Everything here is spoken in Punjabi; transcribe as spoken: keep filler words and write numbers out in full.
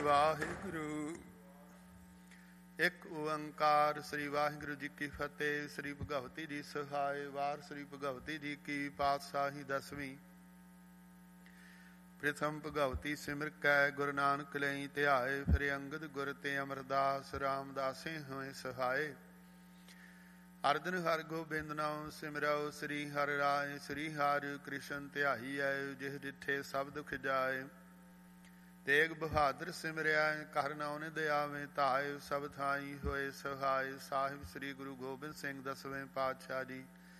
ਵਾਹਿਗੁਰੂ। ਇੱਕ ਓੰਕਾਰ। ਸ੍ਰੀ ਵਾਹਿਗੁਰੂ ਜੀ ਕੀ ਫਤਿਹ। ਸ੍ਰੀ ਭਗਵਤੀ ਜੀ ਸਹਾਇ। ਵਾਰ ਸ੍ਰੀ ਭਗਵਤੀ ਜੀ ਕੀ ਪਾਤਸ਼ਾਹੀ ਦਸਵੀਂ। ਪ੍ਰਥਮ ਭਗਵਤੀ ਸਿਮਰ ਕੈ ਗੁਰੂ ਨਾਨਕ ਲਈ ਧਿਆਏ। ਫਿਰ ਅੰਗਦ ਗੁਰ ਤੇ ਅਮਰਦਾਸ ਰਾਮਦਾਸੇ ਹੋਏ ਸਹਾਏ। ਅਰਜਨ ਹਰਿ ਗੋਬਿੰਦ ਨਾਮ ਸਿਮਰਉ। ਸ੍ਰੀ ਹਰਿ ਰਾਏ ਸ੍ਰੀ ਹਰਿ ਕ੍ਰਿਸ਼ਨ ਧਿਆਈਐ। ਜਿਹ ਡਿਠੇ ਸਭ ਦੁਖ ਜਾਏ। ਤੇਗ ਬਹਾਦਰ ਸਿਮਰਿਆ ਕਰ ਨਾਉ ਨਿਧ ਆਵੇ ਧਾਇ। ਸਭ ਥਾਈ ਹੋਏ ਸਹਾਇ। ਸਾਹਿਬ ਸ੍ਰੀ ਗੁਰੂ ਗੋਬਿੰਦ ਸਿੰਘ ਦਸਵੇਂ ਪਾਤਸ਼ਾਹ ਜੀ।